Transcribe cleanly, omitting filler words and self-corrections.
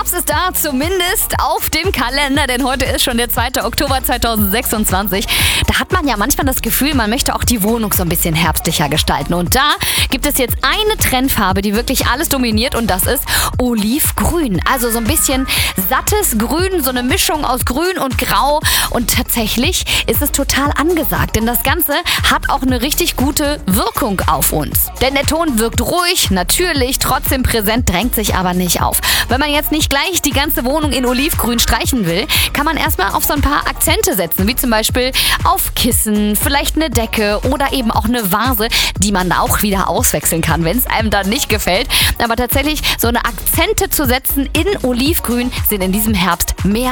Herbst ist da, zumindest auf dem Kalender, denn heute ist schon der 2. Oktober 2026. Da hat man ja manchmal das Gefühl, man möchte auch die Wohnung so ein bisschen herbstlicher gestalten. Und da gibt es jetzt eine Trendfarbe, die wirklich alles dominiert, und das ist Olivgrün. Also so ein bisschen sattes Grün, so eine Mischung aus Grün und Grau. Und tatsächlich ist es total angesagt, denn das Ganze hat auch eine richtig gute Wirkung auf uns. Denn der Ton wirkt ruhig, natürlich, trotzdem präsent, drängt sich aber nicht auf. Wenn man jetzt nicht gleich die ganze Wohnung in Olivgrün streichen will, kann man erstmal auf so ein paar Akzente setzen, wie zum Beispiel auf Kissen, vielleicht eine Decke oder eben auch eine Vase, die man auch wieder auswechseln kann, wenn es einem dann nicht gefällt. Aber tatsächlich so eine Akzente zu setzen in Olivgrün sind in diesem Herbst mehr